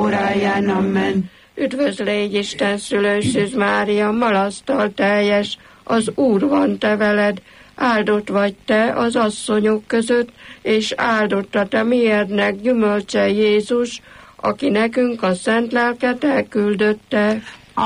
óráján. Amen. Üdvözl légy Isten szülő Szűz Mária, malasztal teljes, az Úr van te veled, áldott vagy te az asszonyok között, és áldott a te miérdnek gyümölcse Jézus, aki nekünk a szent lelket elküldötte.